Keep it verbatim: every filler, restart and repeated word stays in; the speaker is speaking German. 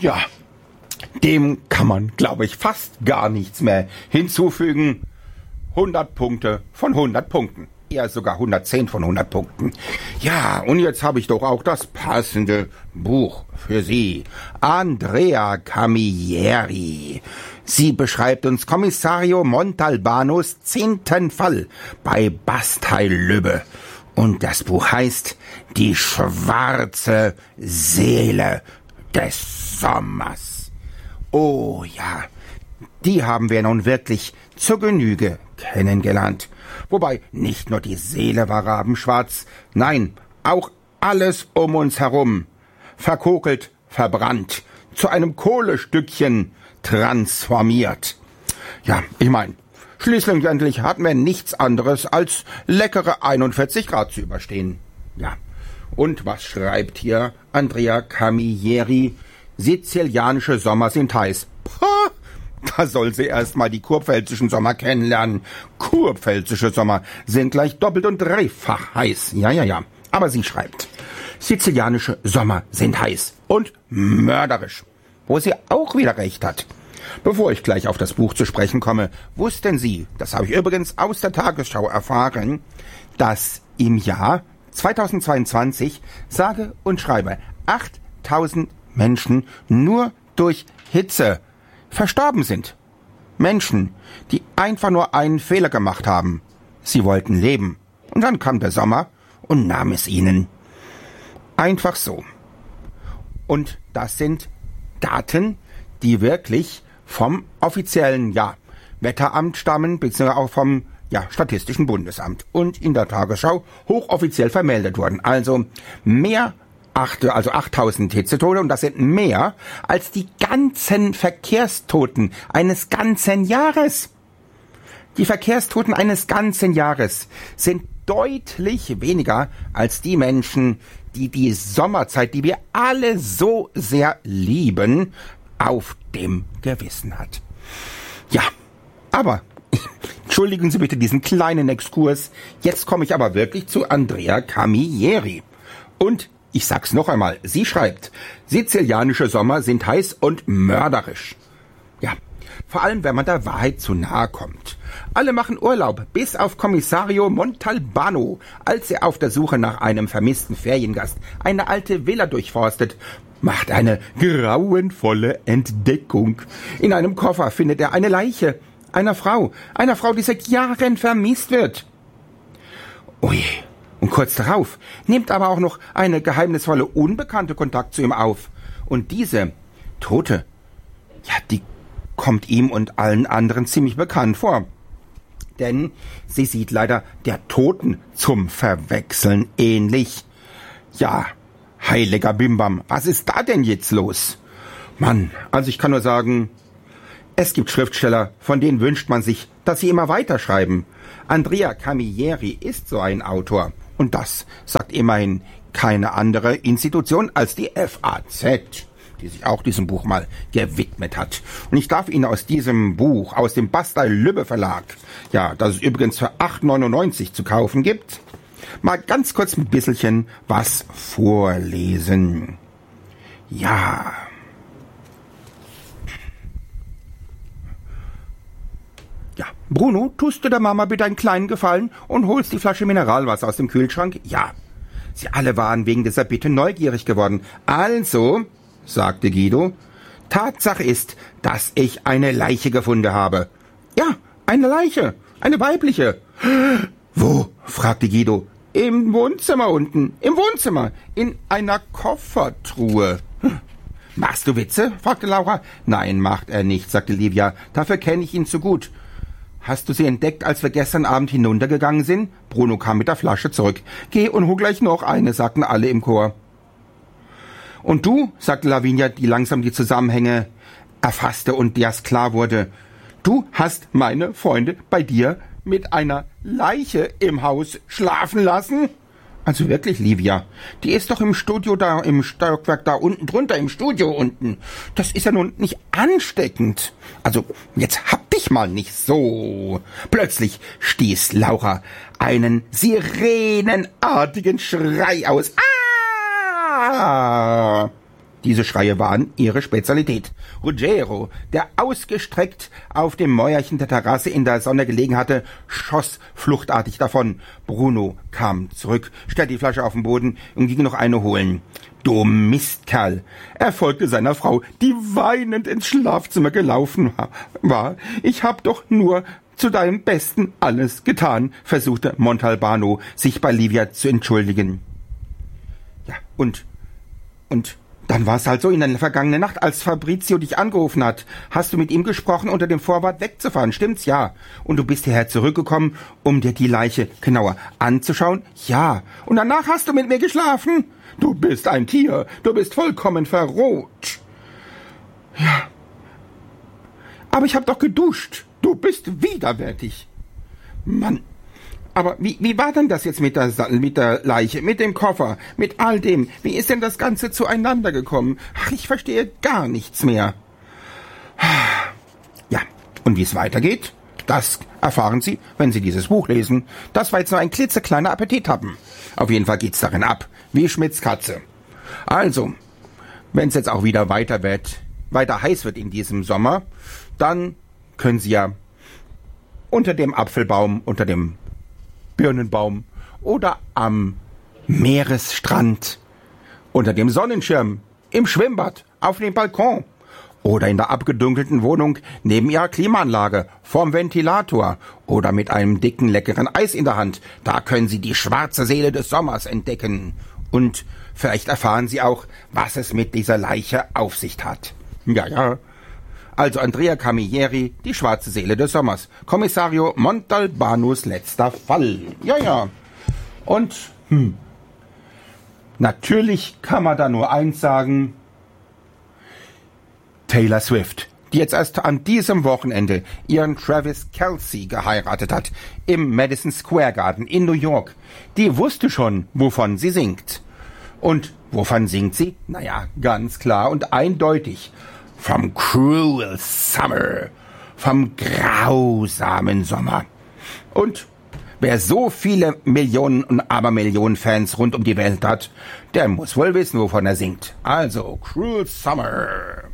Ja, dem kann man, glaube ich, fast gar nichts mehr hinzufügen. hundert Punkte von hundert Punkten. Ja, sogar hundertzehn von hundert Punkten. Ja, und jetzt habe ich doch auch das passende Buch für Sie. Andrea Camilleri. Sie beschreibt uns Kommissario Montalbanos zehnten Fall bei Bastei-Lübbe. Und das Buch heißt Die schwarze Seele des Sommers. Oh ja, die haben wir nun wirklich zur Genüge kennengelernt. Wobei nicht nur die Seele war rabenschwarz, nein, auch alles um uns herum. Verkokelt, verbrannt, zu einem Kohlestückchen transformiert. Ja, ich mein, schließlich und endlich hatten wir nichts anderes als leckere einundvierzig Grad zu überstehen. Ja, und was schreibt hier Andrea Camilleri? Sizilianische Sommer sind heiß. Pah! Da soll sie erst mal die kurpfälzischen Sommer kennenlernen. Kurpfälzische Sommer sind gleich doppelt und dreifach heiß. Ja, ja, ja. Aber sie schreibt, sizilianische Sommer sind heiß und mörderisch. Wo sie auch wieder recht hat. Bevor ich gleich auf das Buch zu sprechen komme, wussten Sie, das habe ich übrigens aus der Tagesschau erfahren, dass im Jahr zweitausendzweiundzwanzig sage und schreibe achttausend Menschen nur durch Hitze verstorben sind. Menschen, die einfach nur einen Fehler gemacht haben. Sie wollten leben. Und dann kam der Sommer und nahm es ihnen. Einfach so. Und das sind Daten, die wirklich vom offiziellen ja, Wetteramt stammen, beziehungsweise auch vom ja, Statistischen Bundesamt und in der Tagesschau hochoffiziell vermeldet wurden. Also mehr Acht, also achttausend Hitzetote, und das sind mehr als die ganzen Verkehrstoten eines ganzen Jahres. Die Verkehrstoten eines ganzen Jahres sind deutlich weniger als die Menschen, die die Sommerzeit, die wir alle so sehr lieben, auf dem Gewissen hat. Ja, aber entschuldigen Sie bitte diesen kleinen Exkurs. Jetzt komme ich aber wirklich zu Andrea Camilleri. Und ich sag's noch einmal, sie schreibt, sizilianische Sommer sind heiß und mörderisch. Ja, vor allem, wenn man der Wahrheit zu nahe kommt. Alle machen Urlaub, bis auf Kommissario Montalbano, als er auf der Suche nach einem vermissten Feriengast eine alte Villa durchforstet, macht eine grauenvolle Entdeckung. In einem Koffer findet er eine Leiche einer Frau, einer Frau, die seit Jahren vermisst wird. Ui. Und kurz darauf nimmt aber auch noch eine geheimnisvolle Unbekannte Kontakt zu ihm auf. Und diese Tote, ja, die kommt ihm und allen anderen ziemlich bekannt vor. Denn sie sieht leider der Toten zum Verwechseln ähnlich. Ja, heiliger Bimbam, was ist da denn jetzt los? Mann, also ich kann nur sagen, es gibt Schriftsteller, von denen wünscht man sich, dass sie immer weiterschreiben. Andrea Camilleri ist so ein Autor. Und das sagt immerhin keine andere Institution als die F A Z, die sich auch diesem Buch mal gewidmet hat. Und ich darf Ihnen aus diesem Buch, aus dem Bastei-Lübbe Verlag, ja, das es übrigens für acht neunundneunzig zu kaufen gibt, mal ganz kurz ein bisschen was vorlesen. Ja. Ja, Bruno, tust du der Mama bitte einen kleinen Gefallen und holst die Flasche Mineralwasser aus dem Kühlschrank? Ja. Sie alle waren wegen dieser Bitte neugierig geworden. Also, sagte Guido, Tatsache ist, dass ich eine Leiche gefunden habe. Ja, eine Leiche, eine weibliche. Wo? Fragte Guido. Im Wohnzimmer unten, im Wohnzimmer, in einer Koffertruhe. Machst du Witze? Fragte Laura. Nein, macht er nicht, sagte Livia. Dafür kenne ich ihn zu gut. Hast du sie entdeckt, als wir gestern Abend hinuntergegangen sind? Bruno kam mit der Flasche zurück. Geh und hol gleich noch eine, sagten alle im Chor. Und du, sagte Lavinia, die langsam die Zusammenhänge erfasste und der's klar wurde. Du hast meine Freunde bei dir mit einer Leiche im Haus schlafen lassen? Also wirklich, Livia, die ist doch im Studio da, im Stockwerk da unten drunter, im Studio unten. Das ist ja nun nicht ansteckend. Also, jetzt hab dich mal nicht so. Plötzlich stieß Laura einen sirenenartigen Schrei aus. Ah! Diese Schreie waren ihre Spezialität. Ruggiero, der ausgestreckt auf dem Mäuerchen der Terrasse in der Sonne gelegen hatte, schoss fluchtartig davon. Bruno kam zurück, stellte die Flasche auf den Boden und ging noch eine holen. Du Mistkerl! Er folgte seiner Frau, die weinend ins Schlafzimmer gelaufen war. Ich hab doch nur zu deinem Besten alles getan, versuchte Montalbano, sich bei Livia zu entschuldigen. Ja, und, und, dann war es halt so in der vergangenen Nacht, als Fabrizio dich angerufen hat. Hast du mit ihm gesprochen, unter dem Vorwand wegzufahren, stimmt's? Ja. Und du bist hierher zurückgekommen, um dir die Leiche genauer anzuschauen? Ja. Und danach hast du mit mir geschlafen? Du bist ein Tier, du bist vollkommen verroht. Ja. Aber ich hab doch geduscht. Du bist widerwärtig. Mann. Aber wie, wie war denn das jetzt mit der, mit der Leiche, mit dem Koffer, mit all dem? Wie ist denn das Ganze zueinander gekommen? Ach, ich verstehe gar nichts mehr. Ja, und wie es weitergeht, das erfahren Sie, wenn Sie dieses Buch lesen. Das war jetzt nur ein klitzekleiner Appetithappen. Auf jeden Fall geht's darin ab, wie Schmidts Katze. Also, wenn es jetzt auch wieder weiter wird, weiter heiß wird in diesem Sommer, dann können Sie ja unter dem Apfelbaum, unter dem Birnenbaum oder am Meeresstrand, unter dem Sonnenschirm, im Schwimmbad, auf dem Balkon oder in der abgedunkelten Wohnung neben ihrer Klimaanlage, vorm Ventilator oder mit einem dicken, leckeren Eis in der Hand. Da können Sie die schwarze Seele des Sommers entdecken. Und vielleicht erfahren Sie auch, was es mit dieser Leiche auf sich hat. Ja, ja. Also Andrea Camilleri, die schwarze Seele des Sommers. Kommissario Montalbanos letzter Fall. Ja, ja. Und, hm, natürlich kann man da nur eins sagen. Taylor Swift, die jetzt erst an diesem Wochenende ihren Travis Kelce geheiratet hat, im Madison Square Garden in New York, die wusste schon, wovon sie singt. Und wovon singt sie? Naja, ganz klar und eindeutig. Vom Cruel Summer, vom grausamen Sommer. Und wer so viele Millionen und Abermillionen Fans rund um die Welt hat, der muss wohl wissen, wovon er singt. Also, Cruel Summer.